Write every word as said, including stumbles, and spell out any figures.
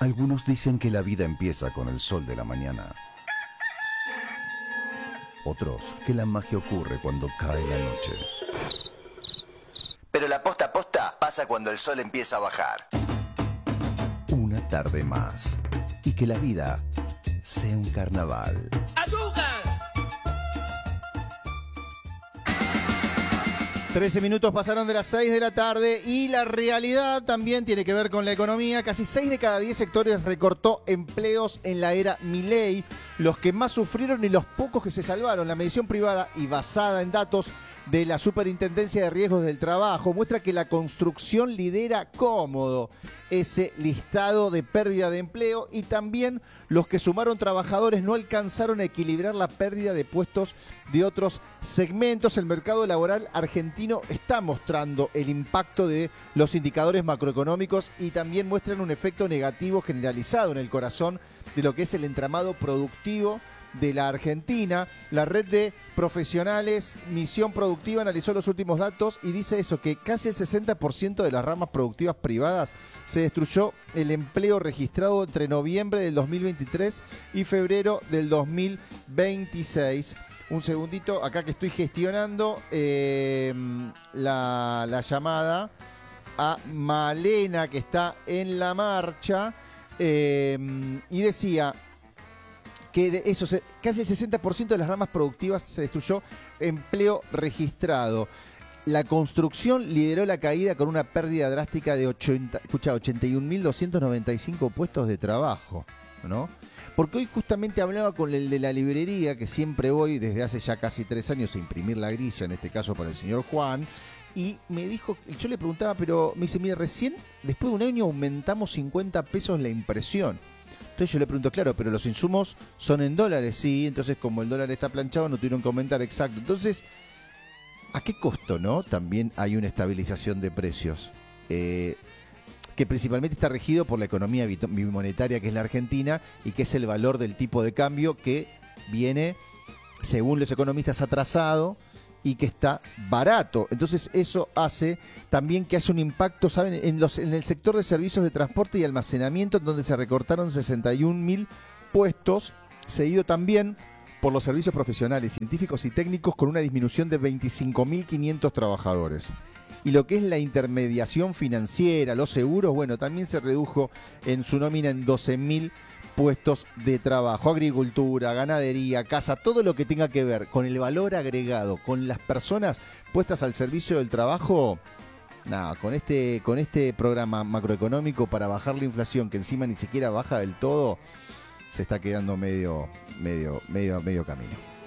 Algunos dicen que la vida empieza con el sol de la mañana. Otros que la magia ocurre cuando cae la noche. Pero la posta posta pasa cuando el sol empieza a bajar. Una tarde más. Y que la vida sea un carnaval. ¡Azúcar! trece minutos pasaron de las seis de la tarde y la realidad también tiene que ver con la economía. Casi seis de cada diez sectores recortó empleos en la era Milei. Los que más sufrieron y los pocos que se salvaron. La medición privada y basada en datos de la Superintendencia de Riesgos del Trabajo muestra que la construcción lidera cómodo ese listado de pérdida de empleo, y también los que sumaron trabajadores no alcanzaron a equilibrar la pérdida de puestos de otros segmentos. El mercado laboral argentino está mostrando el impacto de los indicadores macroeconómicos y también muestran un efecto negativo generalizado en el corazón de lo que es el entramado productivo de la Argentina. La red de profesionales Misión Productiva analizó los últimos datos y dice eso, que casi el sesenta por ciento de las ramas productivas privadas se destruyó el empleo registrado entre noviembre del dos mil veintitrés y febrero del dos mil veintiséis. Un segundito, acá que estoy gestionando eh, la, la llamada a Malena, que está en la marcha, eh, y decía que de eso, casi el sesenta por ciento de las ramas productivas se destruyó empleo registrado. La construcción lideró la caída con una pérdida drástica de ochenta, escucha, ochenta y un mil doscientos noventa y cinco puestos de trabajo, ¿no? Porque hoy justamente hablaba con el de la librería, que siempre voy desde hace ya casi tres años a imprimir la grilla, en este caso para el señor Juan, y me dijo, yo le preguntaba, pero me dice, mire, recién después de un año aumentamos cincuenta pesos la impresión. Entonces yo le pregunto, claro, pero los insumos son en dólares, sí, entonces como el dólar está planchado no tuvieron que aumentar, exacto. Entonces, ¿a qué costo, no? También hay una estabilización de precios, eh, que principalmente está regido por la economía bimonetaria, que es la Argentina, y que es el valor del tipo de cambio que viene, según los economistas, atrasado y que está barato. Entonces eso hace también que haya un impacto, ¿saben?, en, los, en el sector de servicios de transporte y almacenamiento, donde se recortaron sesenta y un mil puestos, seguido también por los servicios profesionales, científicos y técnicos, con una disminución de veinticinco mil quinientos trabajadores. Y lo que es la intermediación financiera, los seguros, bueno, también se redujo en su nómina en doce mil puestos de trabajo. Agricultura, ganadería, casa, todo lo que tenga que ver con el valor agregado, con las personas puestas al servicio del trabajo. Nada, con este, con este programa macroeconómico para bajar la inflación, que encima ni siquiera baja del todo, se está quedando medio, medio, medio, medio camino.